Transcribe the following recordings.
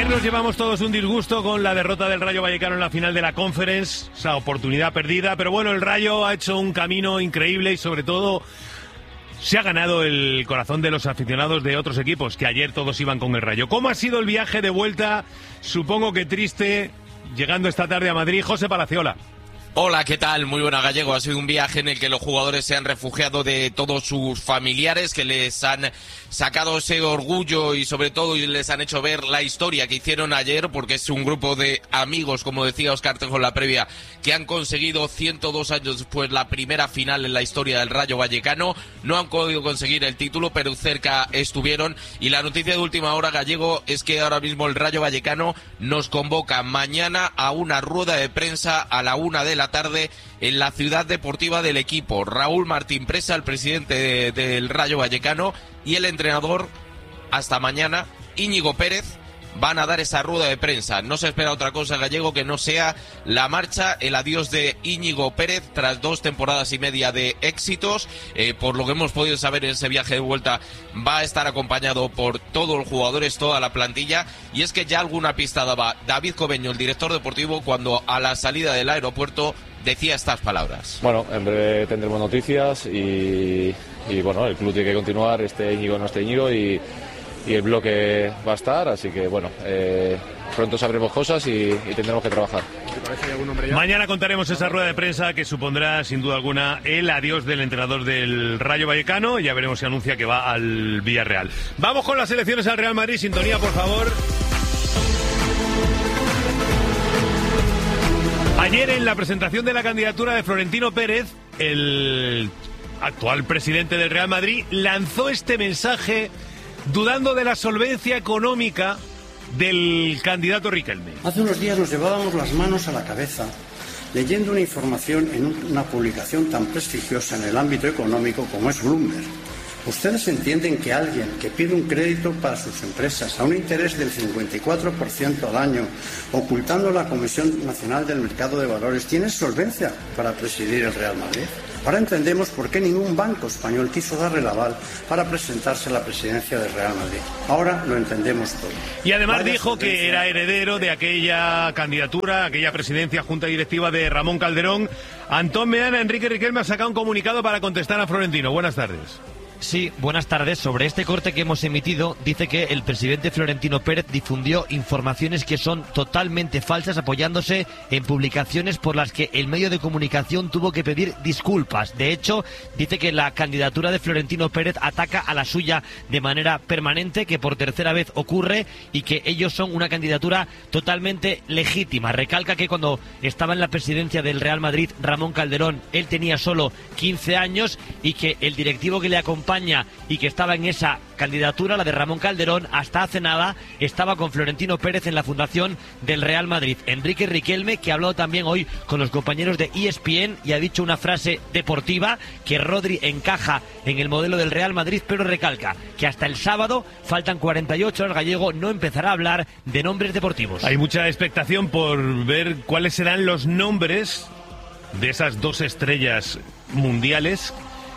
Ayer nos llevamos todos un disgusto con la derrota del Rayo Vallecano en la final de la Conference, esa oportunidad perdida, pero bueno, el Rayo ha hecho un camino increíble y sobre todo se ha ganado el corazón de los aficionados de otros equipos, que ayer todos iban con el Rayo. ¿Cómo ha sido el viaje de vuelta? Supongo que triste, llegando esta tarde a Madrid. José Palaciola. Hola, ¿qué tal? Muy buena, Gallego. Ha sido un viaje en el que los jugadores se han refugiado de todos sus familiares, que les han sacado ese orgullo y sobre todo les han hecho ver la historia que hicieron ayer, porque es un grupo de amigos, como decía Óscar Tejo en la previa, que han conseguido 102 años después la primera final en la historia del Rayo Vallecano. No han podido conseguir el título, pero cerca estuvieron. Y la noticia de última hora, Gallego, es que ahora mismo el Rayo Vallecano nos convoca mañana a una rueda de prensa a la 1 de la tarde en la ciudad deportiva del equipo. Raúl Martín Presa, el presidente del Rayo Vallecano, y el entrenador, hasta mañana, Íñigo Pérez, van a dar esa rueda de prensa. No se espera otra cosa, Gallego, que no sea la marcha, el adiós de Íñigo Pérez tras 2 temporadas y media de éxitos. Por lo que hemos podido saber en ese viaje de vuelta, va a estar acompañado por todos los jugadores, toda la plantilla. Y es que ya alguna pista daba David Cobeño, el director deportivo, cuando a la salida del aeropuerto decía estas palabras. Bueno, en breve tendremos noticias y bueno, el club tiene que continuar, esté Íñigo o no esté Íñigo, y el bloque va a estar, así que bueno, pronto sabremos cosas y tendremos que trabajar. Mañana contaremos esa rueda de prensa que supondrá sin duda alguna el adiós del entrenador del Rayo Vallecano. Ya veremos si anuncia que va al Villarreal. Vamos con las elecciones al Real Madrid. Sintonía, por favor. Ayer, en la presentación de la candidatura de Florentino Pérez, el actual presidente del Real Madrid lanzó este mensaje dudando de la solvencia económica del candidato Riquelme. Hace unos días nos llevábamos las manos a la cabeza leyendo una información en una publicación tan prestigiosa en el ámbito económico como es Bloomberg. ¿Ustedes entienden que alguien que pide un crédito para sus empresas a un interés del 54% al año, ocultando la Comisión Nacional del Mercado de Valores, tiene solvencia para presidir el Real Madrid? Ahora entendemos por qué ningún banco español quiso darle el aval para presentarse a la presidencia del Real Madrid. Ahora lo entendemos todo. Y además dijo que era heredero de aquella candidatura, aquella presidencia, junta directiva de Ramón Calderón. Antón Meana, Enrique Riquelme ha sacado un comunicado para contestar a Florentino. Buenas tardes. Sí, buenas tardes. Sobre este corte que hemos emitido, dice que el presidente Florentino Pérez difundió informaciones que son totalmente falsas, apoyándose en publicaciones por las que el medio de comunicación tuvo que pedir disculpas. De hecho, dice que la candidatura de Florentino Pérez ataca a la suya de manera permanente, que por tercera vez ocurre y que ellos son una candidatura totalmente legítima. Recalca que cuando estaba en la presidencia del Real Madrid Ramón Calderón, él tenía solo 15 años y que el directivo que le acompaña y que estaba en esa candidatura, la de Ramón Calderón, hasta hace nada estaba con Florentino Pérez en la fundación del Real Madrid. Enrique Riquelme, que ha hablado también hoy con los compañeros de ESPN y ha dicho una frase deportiva, que Rodri encaja en el modelo del Real Madrid, pero recalca que hasta el sábado, faltan 48 horas, Gallego, no empezará a hablar de nombres deportivos. Hay mucha expectación por ver cuáles serán los nombres de esas 2 estrellas mundiales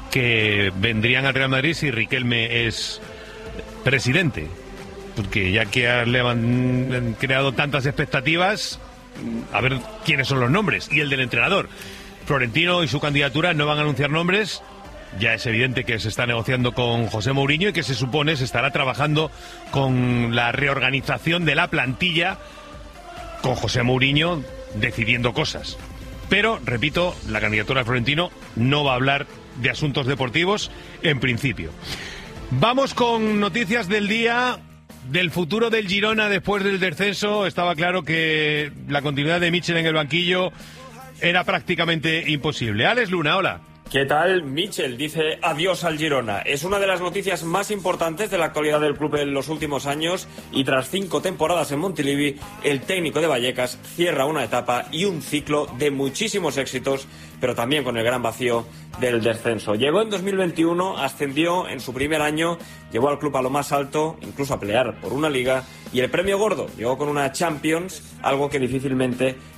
que vendrían al Real Madrid si Riquelme es presidente, porque ya que le han creado tantas expectativas, a ver quiénes son los nombres. Y el del entrenador. Florentino y su candidatura no van a anunciar nombres. Ya es evidente que se está negociando con José Mourinho y que se supone se estará trabajando con la reorganización de la plantilla, con José Mourinho decidiendo cosas. Pero, repito, la candidatura de Florentino no va a hablar de asuntos deportivos en principio. Vamos con noticias del día, del futuro del Girona después del descenso. Estaba claro que la continuidad de Michel en el banquillo era prácticamente imposible. Alex Luna, hola. ¿Qué tal? Michel dice adiós al Girona. Es una de las noticias más importantes de la actualidad del club en los últimos años y tras 5 temporadas en Montilivi, el técnico de Vallecas cierra una etapa y un ciclo de muchísimos éxitos, pero también con el gran vacío del descenso. Llegó en 2021, ascendió en su primer año, llevó al club a lo más alto, incluso a pelear por una liga, y el premio gordo llegó con una Champions, algo que difícilmente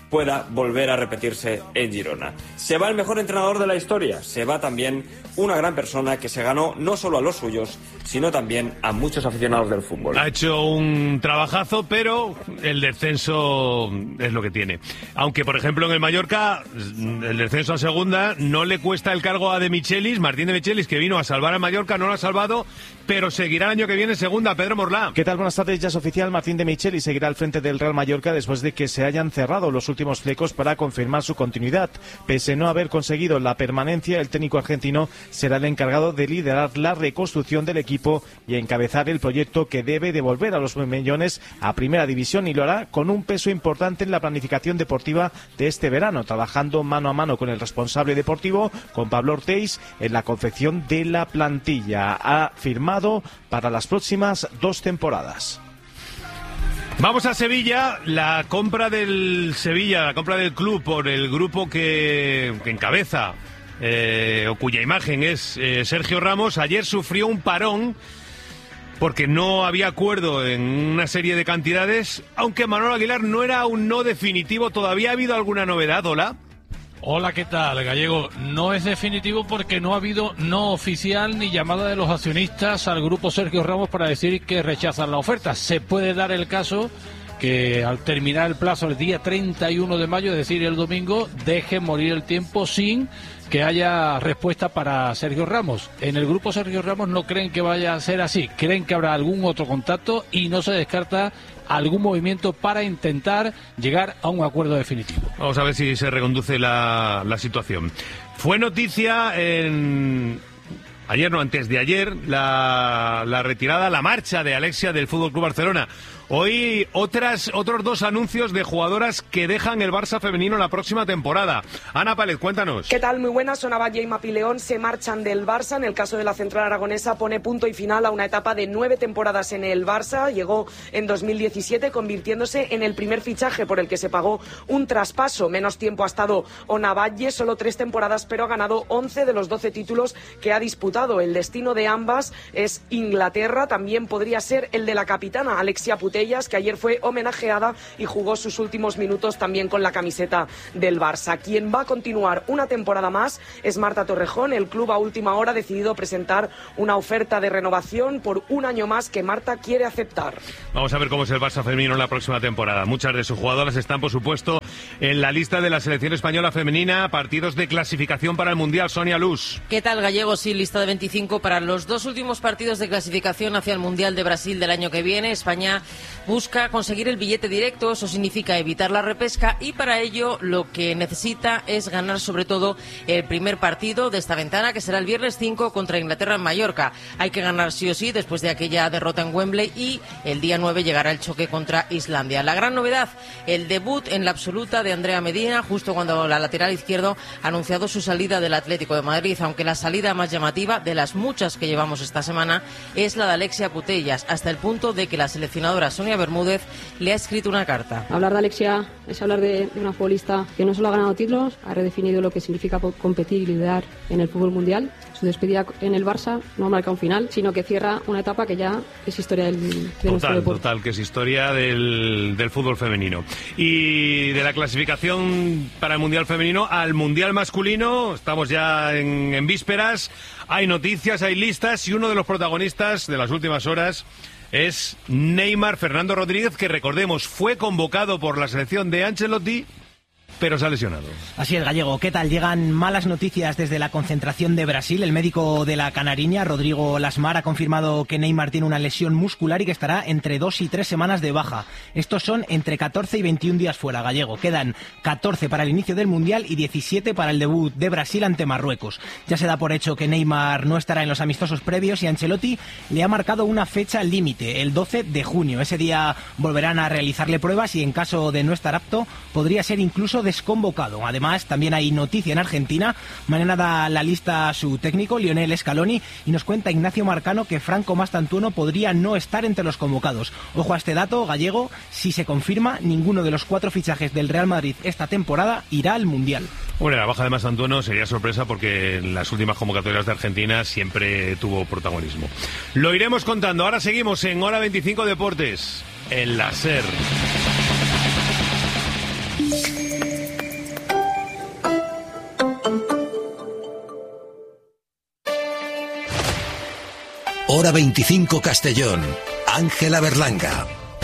pueda volver a repetirse en Girona. Se va el mejor entrenador de la historia, se va también una gran persona que se ganó no solo a los suyos, sino también a muchos aficionados del fútbol. Ha hecho un trabajazo, pero el descenso es lo que tiene. Aunque, por ejemplo, en el Mallorca, el descenso a segunda no le cuesta el cargo a Martín de Michelis, que vino a salvar al Mallorca, no lo ha salvado, pero seguirá el año que viene en segunda. Pedro Morlá. ¿Qué tal? Buenas tardes. Ya es oficial, Martín de Michelis seguirá al frente del Real Mallorca después de que se hayan cerrado los últimos flecos para confirmar su continuidad. Pese a no haber conseguido la permanencia, el técnico argentino será el encargado de liderar la reconstrucción del equipo y encabezar el proyecto que debe devolver a los Mellones a Primera División, y lo hará con un peso importante en la planificación deportiva de este verano, trabajando mano a mano con el responsable deportivo, con Pablo Ortiz, en la confección de la plantilla. Ha firmado para las próximas 2 temporadas. Vamos a Sevilla. La compra del Sevilla, la compra del club por el grupo que encabeza o cuya imagen es Sergio Ramos, ayer sufrió un parón porque no había acuerdo en una serie de cantidades, aunque Manolo Aguilar no era un no definitivo. ¿Todavía ha habido alguna novedad? Hola. Hola, ¿qué tal, Gallego? No es definitivo porque no ha habido no oficial ni llamada de los accionistas al grupo Sergio Ramos para decir que rechazan la oferta. Se puede dar el caso que al terminar el plazo el día 31 de mayo, es decir, el domingo, deje morir el tiempo sin que haya respuesta para Sergio Ramos. En el grupo Sergio Ramos no creen que vaya a ser así, creen que habrá algún otro contacto y no se descarta algún movimiento para intentar llegar a un acuerdo definitivo. Vamos a ver si se reconduce la situación. Fue noticia ayer, no, antes de ayer, la retirada, la marcha de Alexia del FC Barcelona. Hoy otros 2 anuncios de jugadoras que dejan el Barça femenino la próxima temporada. Ana Pález, cuéntanos. ¿Qué tal? Muy buenas. Sonavalle y Mapileón se marchan del Barça. En el caso de la central aragonesa pone punto y final a una etapa de 9 temporadas en el Barça. Llegó en 2017 convirtiéndose en el primer fichaje por el que se pagó un traspaso. Menos tiempo ha estado Onavalle, solo 3 temporadas, pero ha ganado 11 de los 12 títulos que ha disputado. El destino de ambas es Inglaterra. También podría ser el de la capitana Alexia Putellas, que ayer fue homenajeada y jugó sus últimos minutos también con la camiseta del Barça. Quien va a continuar una temporada más es Marta Torrejón. El club a última hora ha decidido presentar una oferta de renovación por 1 año más que Marta quiere aceptar. Vamos a ver cómo es el Barça femenino en la próxima temporada. Muchas de sus jugadoras están, por supuesto, en la lista de la selección española femenina. Partidos de clasificación para el Mundial. Sonia Luz. ¿Qué tal, Gallego? Sí, lista de 25 para los 2 últimos partidos de clasificación hacia el Mundial de Brasil del año que viene. España busca conseguir el billete directo, eso significa evitar la repesca, y para ello lo que necesita es ganar sobre todo el primer partido de esta ventana, que será el viernes 5 contra Inglaterra en Mallorca. Hay que ganar sí o sí después de aquella derrota en Wembley, y el día 9 llegará el choque contra Islandia. La gran novedad, el debut en la absoluta de Andrea Medina, justo cuando la lateral izquierdo ha anunciado su salida del Atlético de Madrid, aunque la salida más llamativa de las muchas que llevamos esta semana es la de Alexia Putellas, hasta el punto de que la seleccionadora Sonia Bermúdez le ha escrito una carta. Hablar de Alexia es hablar de una futbolista que no solo ha ganado títulos, ha redefinido lo que significa competir y liderar en el fútbol mundial. Su despedida en el Barça no marca un final, sino que cierra una etapa que ya es historia de nuestro deporte. Total, que es historia del fútbol femenino. Y de la clasificación para el Mundial femenino al Mundial masculino, estamos ya en vísperas. Hay noticias, hay listas, y uno de los protagonistas de las últimas horas es Neymar Fernando Rodríguez, que recordemos fue convocado por la selección de Ancelotti, pero se ha lesionado. Así es, Gallego. ¿Qué tal? Llegan malas noticias desde la concentración de Brasil. El médico de la canariña, Rodrigo Lasmar, ha confirmado que Neymar tiene una lesión muscular y que estará entre 2 y 3 semanas de baja. Estos son entre 14 y 21 días fuera, Gallego. Quedan 14 para el inicio del Mundial y 17 para el debut de Brasil ante Marruecos. Ya se da por hecho que Neymar no estará en los amistosos previos, y Ancelotti le ha marcado una fecha límite, el 12 de junio. Ese día volverán a realizarle pruebas y, en caso de no estar apto, podría ser incluso desconvocado. Además, también hay noticia en Argentina. Mañana da la lista su técnico, Lionel Scaloni, y nos cuenta Ignacio Marcano que Franco Mastantuono podría no estar entre los convocados. Ojo a este dato, Gallego: si se confirma, ninguno de los 4 fichajes del Real Madrid esta temporada irá al Mundial. Bueno, la baja de Mastantuono sería sorpresa porque en las últimas convocatorias de Argentina siempre tuvo protagonismo. Lo iremos contando. Ahora seguimos en Hora 25 Deportes, en la SER. Hora 25 Castellón. Ángela Berlanga.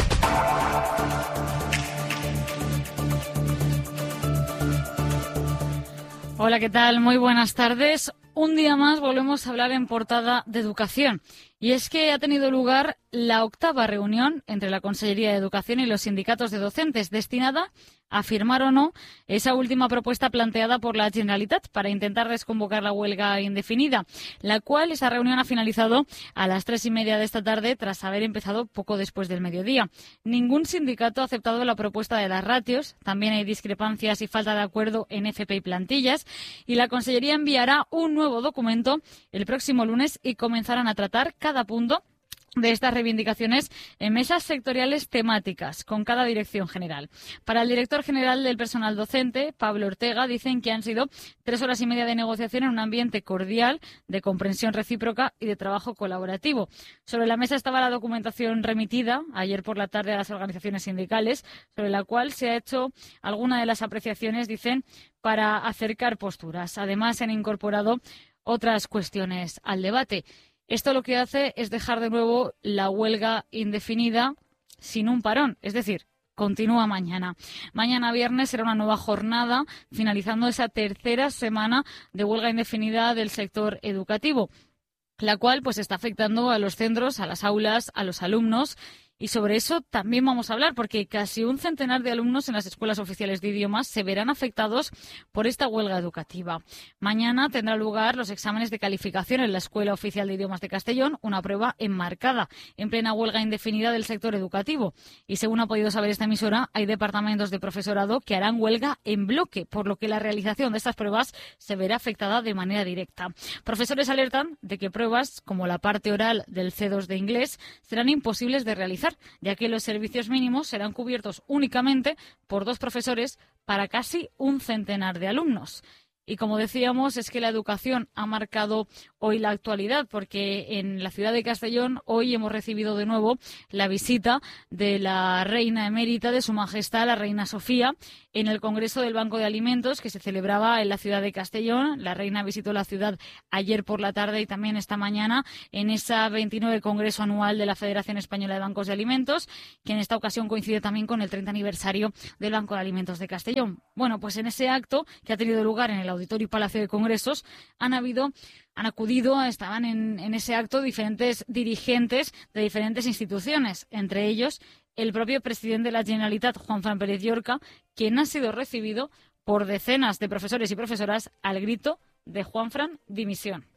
Hola, ¿qué tal? Muy buenas tardes. Un día más volvemos a hablar en portada de educación. Y es que ha tenido lugar la 8ª reunión entre la Consellería de Educación y los sindicatos de docentes, destinada a firmar o no esa última propuesta planteada por la Generalitat para intentar desconvocar la huelga indefinida, la cual esa reunión ha finalizado a las 3:30 de esta tarde tras haber empezado poco después del mediodía. Ningún sindicato ha aceptado la propuesta de las ratios, también hay discrepancias y falta de acuerdo en FP y plantillas, y la Consellería enviará un nuevo documento el próximo lunes y comenzarán a tratar cada punto de estas reivindicaciones en mesas sectoriales temáticas con cada dirección general. Para el director general del personal docente, Pablo Ortega, dicen que han sido 3 horas y media de negociación en un ambiente cordial, de comprensión recíproca y de trabajo colaborativo. Sobre la mesa estaba la documentación remitida ayer por la tarde a las organizaciones sindicales, sobre la cual se ha hecho alguna de las apreciaciones, dicen, para acercar posturas. Además, se han incorporado otras cuestiones al debate. Esto lo que hace es dejar de nuevo la huelga indefinida sin un parón, es decir, continúa mañana. Mañana viernes será una nueva jornada, finalizando esa 3ª semana de huelga indefinida del sector educativo, la cual pues está afectando a los centros, a las aulas, a los alumnos. Y sobre eso también vamos a hablar, porque casi un centenar de alumnos en las escuelas oficiales de idiomas se verán afectados por esta huelga educativa. Mañana tendrá lugar los exámenes de calificación en la Escuela Oficial de Idiomas de Castellón, una prueba enmarcada en plena huelga indefinida del sector educativo. Y según ha podido saber esta emisora, hay departamentos de profesorado que harán huelga en bloque, por lo que la realización de estas pruebas se verá afectada de manera directa. Profesores alertan de que pruebas, como la parte oral del C2 de inglés, serán imposibles de realizar, ya que los servicios mínimos serán cubiertos únicamente por 2 profesores para casi un centenar de alumnos. Y como decíamos, es que la educación ha marcado hoy la actualidad, porque en la ciudad de Castellón hoy hemos recibido de nuevo la visita de la reina emérita de Su Majestad, la reina Sofía, en el Congreso del Banco de Alimentos que se celebraba en la ciudad de Castellón. La reina visitó la ciudad ayer por la tarde y también esta mañana en esa 29 Congreso Anual de la Federación Española de Bancos de Alimentos, que en esta ocasión coincide también con el 30 aniversario del Banco de Alimentos de Castellón. Bueno, pues en ese acto que ha tenido lugar en el Auditorio y Palacio de Congresos estaban en ese acto diferentes dirigentes de diferentes instituciones, entre ellos el propio presidente de la Generalitat, Juanfran Pérez Llorca, quien ha sido recibido por decenas de profesores y profesoras al grito de Juanfran, dimisión.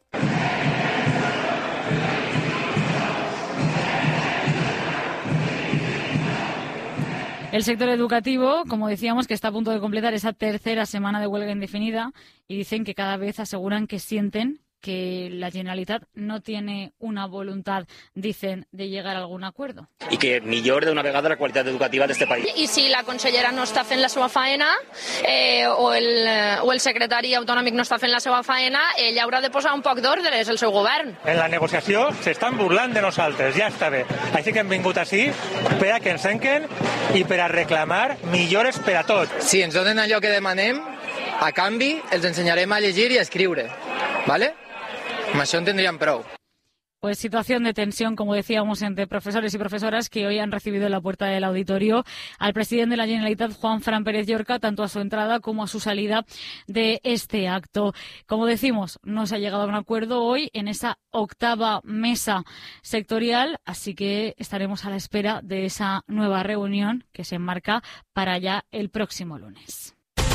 El sector educativo, como decíamos, que está a punto de completar esa 3ª semana de huelga indefinida, y dicen que cada vez aseguran que sienten que la Generalitat no tiene una voluntad, dicen, de llegar a algun acuerdo. I que millor d'una vegada la qualitat educativa d'este país. I si la consellera no està fent la seva faena o el secretari autonòmic no està fent la seva faena, ell haurà de posar un poc d'ordres, el seu govern. En la negociació s'estan burlant de nosaltres, ja està bé. Així que hem vingut així per a que ens enquen i per a reclamar millores per a tots. Si ens donen allò que demanem, a canvi els ensenyarem a llegir i a escriure, ¿vale? Amb això en tendrían prou. Pues situación de tensión, como decíamos, entre profesores y profesoras que hoy han recibido en la puerta del auditorio al presidente de la Generalitat, Juanfran Pérez Llorca, tanto a su entrada como a su salida de este acto. Como decimos, no se ha llegado a un acuerdo hoy en esa 8ª mesa sectorial, así que estaremos a la espera de esa nueva reunión que se enmarca para ya el próximo lunes.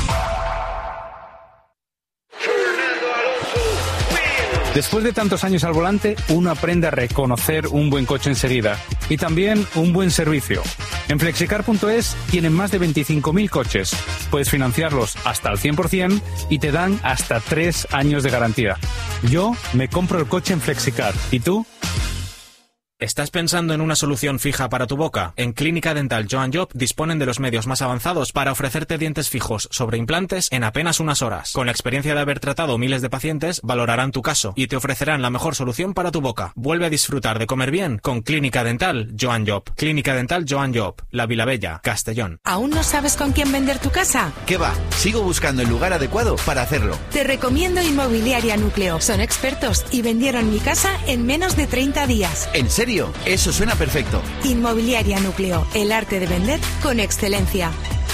Después de tantos años al volante, uno aprende a reconocer un buen coche enseguida y también un buen servicio. En Flexicar.es tienen más de 25.000 coches. Puedes financiarlos hasta al 100% y te dan hasta 3 años de garantía. Yo me compro el coche en Flexicar. ¿Y tú? ¿Estás pensando en una solución fija para tu boca? En Clínica Dental Joan Job disponen de los medios más avanzados para ofrecerte dientes fijos sobre implantes en apenas unas horas. Con la experiencia de haber tratado miles de pacientes, valorarán tu caso y te ofrecerán la mejor solución para tu boca. Vuelve a disfrutar de comer bien con Clínica Dental Joan Job. Clínica Dental Joan Job, La Vilabella, Castellón. ¿Aún no sabes con quién vender tu casa? ¿Qué va? Sigo buscando el lugar adecuado para hacerlo. Te recomiendo Inmobiliaria Núcleo. Son expertos y vendieron mi casa en menos de 30 días. ¿En serio? Eso suena perfecto. Inmobiliaria Núcleo, el arte de vender con excelencia.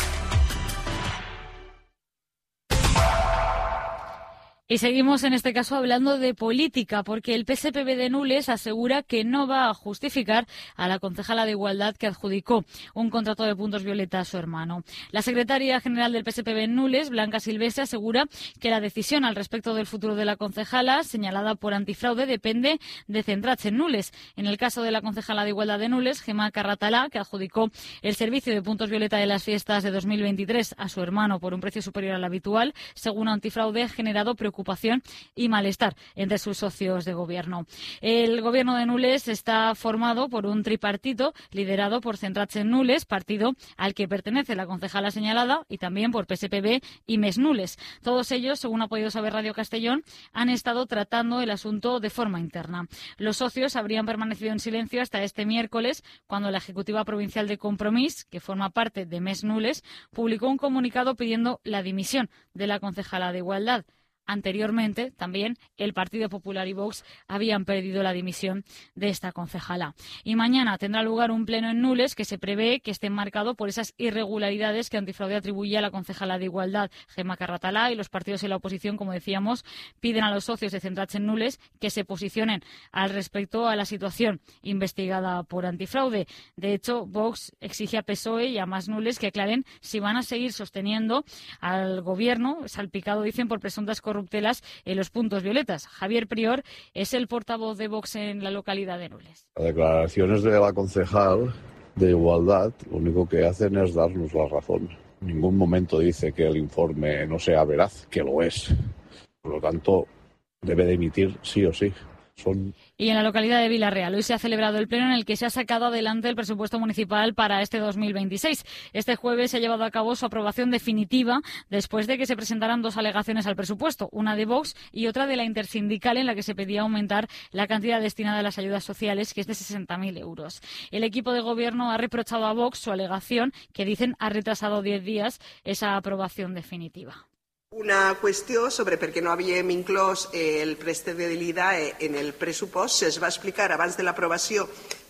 Y seguimos en este caso hablando de política, porque el PSPB de Nules asegura que no va a justificar a la concejala de Igualdad que adjudicó un contrato de puntos violeta a su hermano. La secretaria general del PSPB en Nules, Blanca Silvestre, asegura que la decisión al respecto del futuro de la concejala, señalada por antifraude, depende de Centrats en Nules. En el caso de la concejala de Igualdad de Nules, Gemma Carratalá, que adjudicó el servicio de puntos violeta de las fiestas de 2023 a su hermano por un precio superior al habitual, según antifraude, ha generado preocupación y malestar entre sus socios de gobierno. El gobierno de Nules está formado por un tripartito liderado por Centrats en Nules, partido al que pertenece la concejala señalada, y también por PSPB y MES Nules. Todos ellos, según ha podido saber Radio Castellón, han estado tratando el asunto de forma interna. Los socios habrían permanecido en silencio hasta este miércoles, cuando la Ejecutiva Provincial de Compromís, que forma parte de MES Nules, publicó un comunicado pidiendo la dimisión de la concejala de Igualdad. Anteriormente, también, el Partido Popular y Vox habían pedido la dimisión de esta concejala. Y mañana tendrá lugar un pleno en Nules que se prevé que esté marcado por esas irregularidades que antifraude atribuye a la concejala de Igualdad, Gemma Carratalá, y los partidos en la oposición, como decíamos, piden a los socios de Centrats en Nules que se posicionen al respecto a la situación investigada por antifraude. De hecho, Vox exige a PSOE y a Más Nules que aclaren si van a seguir sosteniendo al gobierno, salpicado, dicen, por presuntas corruptelas en los puntos violetas. Javier Prior es el portavoz de Vox en la localidad de Nules. Las declaraciones de la concejal de Igualdad lo único que hacen es darnos la razón. En ningún momento dice que el informe no sea veraz, que lo es. Por lo tanto, debe de emitir sí o sí. Y en la localidad de Vila-real hoy se ha celebrado el pleno en el que se ha sacado adelante el presupuesto municipal para este 2026. Este jueves se ha llevado a cabo su aprobación definitiva después de que se presentaran dos alegaciones al presupuesto, una de Vox y otra de la intersindical, en la que se pedía aumentar la cantidad destinada a las ayudas sociales, que es de 60.000 euros. El equipo de gobierno ha reprochado a Vox su alegación, que dicen ha retrasado 10 días esa aprobación definitiva. Una qüestió sobre per què no havíem inclòs el préstec de l'IDAE en el pressupost. Se'ls va explicar abans de l'aprovació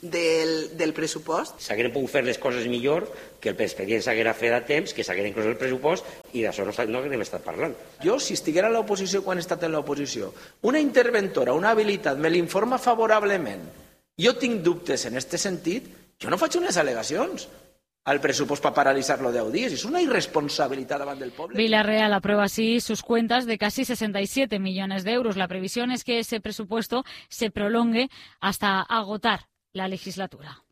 del pressupost. S'hagueren pogut fer les coses millor, que el expedient s'haguera fet a temps, que s'haguera inclòs el pressupost, i d'això no haguem estat parlant. Jo, si estiguera a l'oposició quan he estat en l'oposició, una interventora, una habilitat, me l'informa favorablement, jo tinc dubtes en aquest sentit, jo no faig unes al·legacions al presupuesto para paralizarlo de 10 días. Es una irresponsabilidad davant del pueblo. Vila-real aprueba así sus cuentas de casi 67 millones de euros. La previsión es que ese presupuesto se prolongue hasta agotar la legislatura.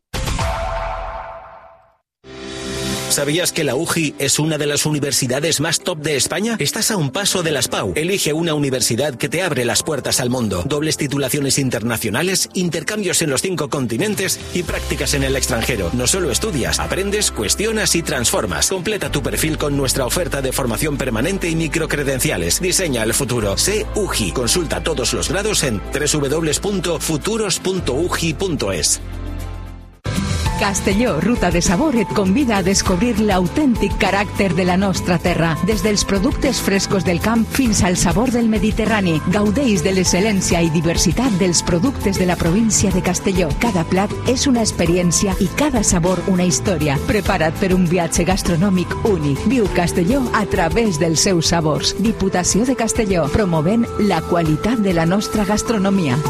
¿Sabías que la UJI es una de las universidades más top de España? Estás a un paso de las PAU. Elige una universidad que te abre las puertas al mundo. Dobles titulaciones internacionales, intercambios en los 5 continentes y prácticas en el extranjero. No solo estudias, aprendes, cuestionas y transformas. Completa tu perfil con nuestra oferta de formación permanente y microcredenciales. Diseña el futuro. Sé UJI. Consulta todos los grados en www.futuros.uji.es. Castelló, Ruta de Sabor, et convida a descobrir l'autèntic caràcter de la nostra terra. Des dels productes frescos del camp fins al sabor del Mediterrani. Gaudeix de l'excel·lència i diversitat dels productes de la província de Castelló. Cada plat és una experiència i cada sabor una història. Prepara't per un viatge gastronòmic únic. Viu Castelló a través dels seus sabors. Diputació de Castelló, promovent la qualitat de la nostra gastronomia.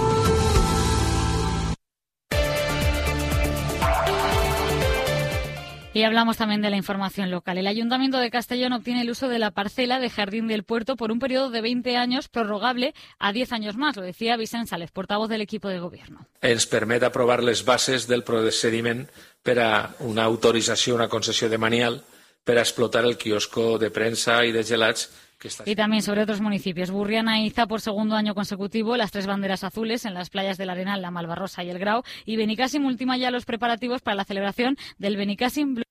Y hablamos también de la información local. El Ayuntamiento de Castellón obtiene el uso de la parcela de Jardín del Puerto por un periodo de 20 años, prorrogable a 10 años más. Lo decía Vicent Sales, portavoz del equipo de gobierno. Ens permet aprovar les bases del procediment per a una autorització, una concessió de manial per a explotar el quiosco de premsa i de gelats que está. Y también sobre otros municipios. Burriana iza por segundo año consecutivo las 3 banderas azules en las playas del Arenal, la Malvarrosa y el Grau. Y Benicàssim ultima ya los preparativos para la celebración del Benicàssim Blue.